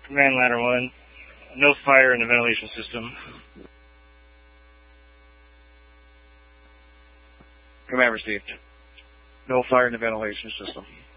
Command ladder 1. No fire in the ventilation system. Command received. No fire in the ventilation system.